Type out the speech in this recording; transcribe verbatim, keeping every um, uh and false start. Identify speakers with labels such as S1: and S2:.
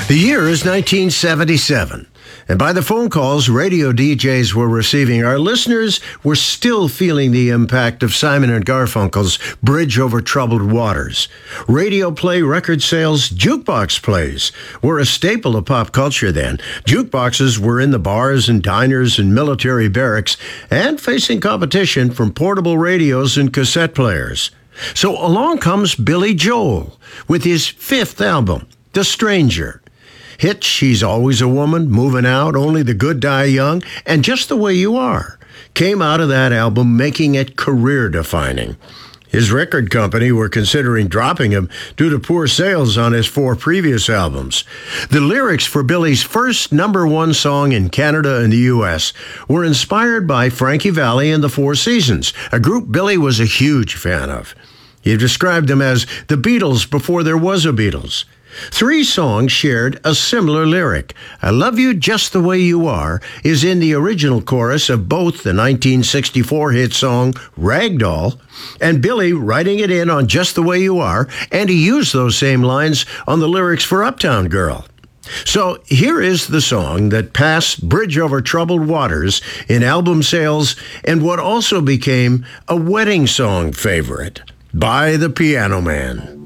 S1: The year is nineteen seventy-seven, and by the phone calls radio D Js were receiving, our listeners were still feeling the impact of Simon and Garfunkel's Bridge Over Troubled Waters. Radio play, record sales, jukebox plays were a staple of pop culture then. Jukeboxes were in the bars and diners and military barracks and facing competition from portable radios and cassette players. So along comes Billy Joel with his fifth album, The Stranger. Hits She's Always a Woman, Moving Out, Only the Good Die Young, and Just the Way You Are came out of that album, making it career-defining. His record company were considering dropping him due to poor sales on his four previous albums. The lyrics for Billy's first number one song in Canada and the U S were inspired by Frankie Valli and the Four Seasons, a group Billy was a huge fan of. He described them as the Beatles before there was a Beatles. Three songs shared a similar lyric. I Love You Just the Way You Are is in the original chorus of both the nineteen sixty-four hit song Ragdoll and Billy writing it in on Just the Way You Are, and he used those same lines on the lyrics for Uptown Girl. So here is the song that passed Bridge Over Troubled Waters in album sales and what also became a wedding song favorite by the Piano Man.